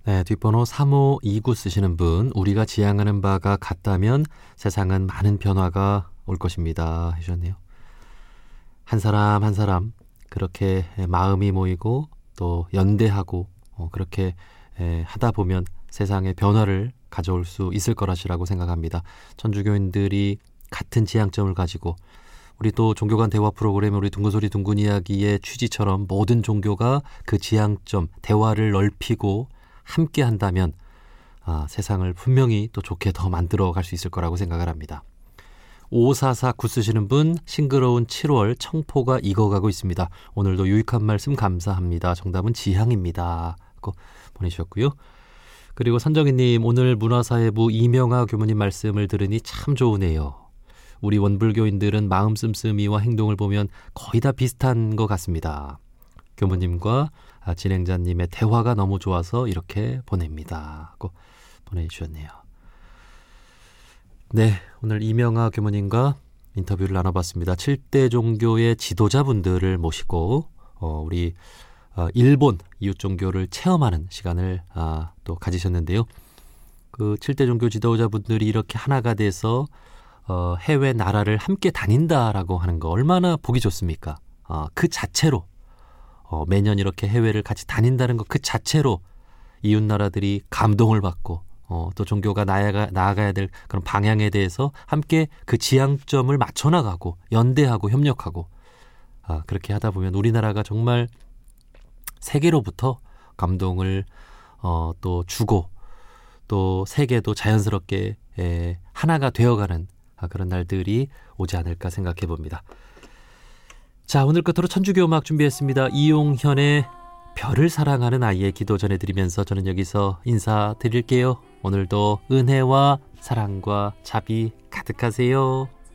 네, 뒷번호 3529 쓰시는 분, 우리가 지향하는 바가 같다면 세상은 많은 변화가 올 것입니다 하셨네요. 한 사람 한 사람 그렇게 마음이 모이고 또 연대하고 그렇게 하다 보면 세상에 변화를 가져올 수 있을 거라시라고 생각합니다. 천주교인들이 같은 지향점을 가지고 우리 또 종교 간 대화 프로그램 우리 둥근소리 둥근 이야기의 취지처럼 모든 종교가 그 지향점 대화를 넓히고 함께 한다면 세상을 분명히 또 좋게 더 만들어 갈 수 있을 거라고 생각을 합니다. 5449 쓰시는 분, 싱그러운 7월 청포가 익어가고 있습니다. 오늘도 유익한 말씀 감사합니다. 정답은 지향입니다 하고 보내주셨고요. 그리고 선정희님, 오늘 문화사회부 이명아 교무님 말씀을 들으니 참 좋으네요. 우리 원불교인들은 마음 씀씀이와 행동을 보면 거의 다 비슷한 것 같습니다. 교무님과 진행자님의 대화가 너무 좋아서 이렇게 보냅니다 하고 보내주셨네요. 네, 오늘 이명아 교무님과 인터뷰를 나눠봤습니다. 7대 종교의 지도자분들을 모시고 우리 일본 이웃 종교를 체험하는 시간을 또 가지셨는데요. 그 7대 종교 지도자분들이 이렇게 하나가 돼서 해외 나라를 함께 다닌다라고 하는 거 얼마나 보기 좋습니까? 그 자체로 매년 이렇게 해외를 같이 다닌다는 것 그 자체로 이웃 나라들이 감동을 받고 또 종교가 나아가야 될 그런 방향에 대해서 함께 그 지향점을 맞춰 나가고 연대하고 협력하고 그렇게 하다 보면 우리나라가 정말 세계로부터 감동을 또 주고 또 세계도 자연스럽게 하나가 되어가는 그런 날들이 오지 않을까 생각해 봅니다. 자, 오늘 끝으로 천주교 음악 준비했습니다. 이용현의 별을 사랑하는 아이의 기도 전해드리면서 저는 여기서 인사드릴게요. 오늘도 은혜와 사랑과 자비 가득하세요.